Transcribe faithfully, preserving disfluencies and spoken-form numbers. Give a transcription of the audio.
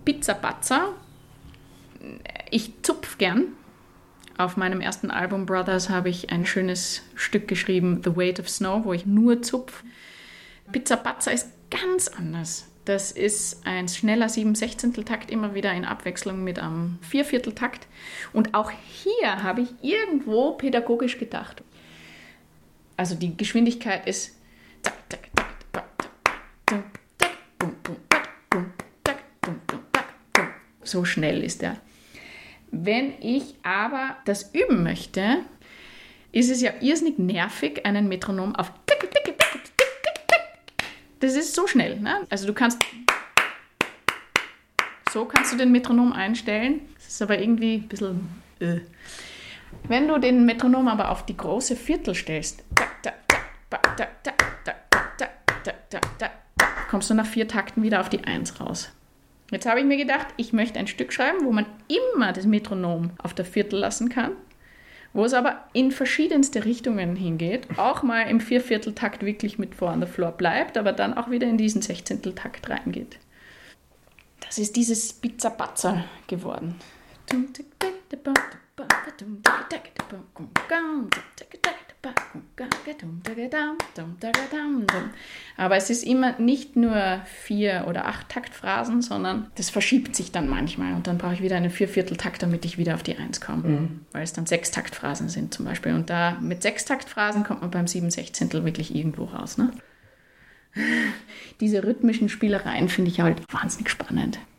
Pizza Pazza. Ich zupf gern. Auf meinem ersten Album Brothers habe ich ein schönes Stück geschrieben, The Weight of Snow, wo ich nur zupf. Pizza Pazza ist ganz anders. Das ist ein schneller sieben Sechzehnteltakt, immer wieder in Abwechslung mit einem Viervierteltakt. Und auch hier habe ich irgendwo pädagogisch gedacht. Also die Geschwindigkeit ist so schnell ist der. Wenn ich aber das üben möchte, ist es ja irrsinnig nervig, einen Metronom auf das ist so schnell. Ne? Also du kannst so kannst du den Metronom einstellen. Das ist aber irgendwie ein bisschen äh. Wenn du den Metronom aber auf die große Viertel stellst, kommst du nach vier Takten wieder auf die Eins raus. Jetzt habe ich mir gedacht, ich möchte ein Stück schreiben, wo man immer das Metronom auf der Viertel lassen kann, wo es aber in verschiedenste Richtungen hingeht, auch mal im Viervierteltakt wirklich mit Four on the Floor bleibt, aber dann auch wieder in diesen Sechzehnteltakt reingeht. Das ist dieses Pizza Pazza geworden. Aber es ist immer nicht nur vier oder acht Taktphrasen, sondern das verschiebt sich dann manchmal und dann brauche ich wieder einen Viervierteltakt, damit ich wieder auf die Eins komme, mhm. weil es dann sechs Taktphrasen sind zum Beispiel. Und da mit sechs Taktphrasen kommt man beim sieben Sechzehntel wirklich irgendwo raus. Ne? Diese rhythmischen Spielereien finde ich halt wahnsinnig spannend.